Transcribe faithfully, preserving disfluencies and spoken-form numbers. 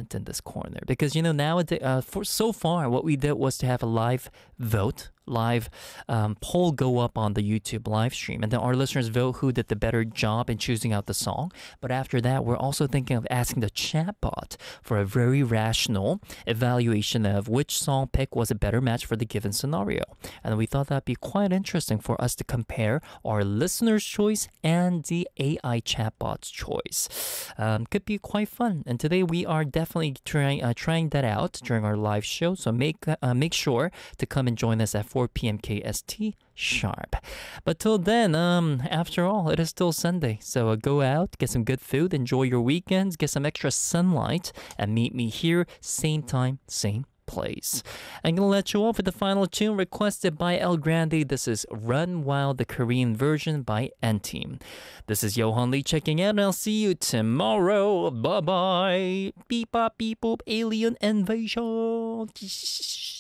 comment in this corner because you know nowadays, uh, for so far, what we did was to have a live vote, live um, poll go up on the YouTube live stream, and then our listeners vote who did the better job in choosing out the song. But after that, we're also thinking of asking the chatbot for a very rational evaluation of which song pick was a better match for the given scenario. And we thought that'd be quite interesting for us to compare our listener's choice and the A I chatbot's choice. Um, could be quite fun. And today we are definitely trying uh, trying that out during our live show. So make uh, make sure to come and join us at four p.m. K S T sharp. But till then, um, after all, it is still Sunday. So uh, go out, get some good food, enjoy your weekends, get some extra sunlight, and meet me here, same time, same place. I'm gonna let you off with the final tune requested by El Grande. This is Run Wild, the Korean version by N-Team. This is Johan Lee checking out, and I'll see you tomorrow. Bye bye. Beep bop beep boop, alien invasion.